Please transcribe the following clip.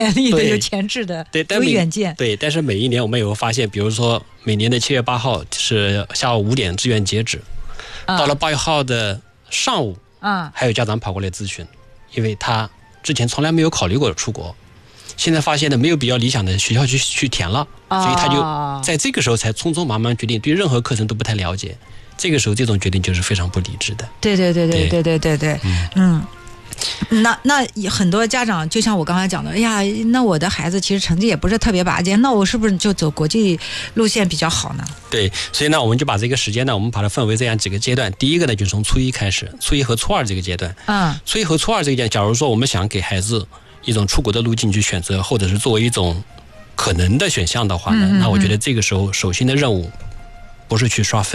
力的、有潜质的、 对， 有远见。 对，但是每一年我们也会发现，比如说每年的7月8号是下午5点志愿截止，到了8月号的上午，还有家长跑过来咨询，因为他之前从来没有考虑过出国，现在发现呢没有比较理想的学校去填了，所以他就在这个时候才匆匆忙忙决定，对任何课程都不太了解。这个时候这种决定就是非常不理智的。 对，那很多家长就像我刚才讲的，哎呀，那我的孩子其实成绩也不是特别拔尖，那我是不是就走国际路线比较好呢？ 对，所以呢我们就把这个时间呢我们把它分为这样几个阶段。第一个呢就是从初一开始，初一和初二这个阶段。初一和初二这个阶段，假如说我们想给孩子一种出国的路径去选择，或者是作为一种可能的选项的话呢，那我觉得这个时候首先的任务不是去刷分。